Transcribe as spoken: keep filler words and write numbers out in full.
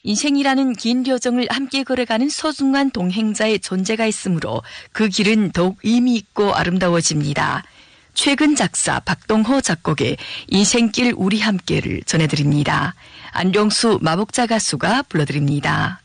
인생이라는 긴 여정을 함께 걸어가는 소중한 동행자의 존재가 있으므로 그 길은 더욱 의미 있고 아름다워집니다. 최근 작사 박동호 작곡의 인생길 우리 함께를 전해드립니다. 안병수 마복자 가수가 불러드립니다.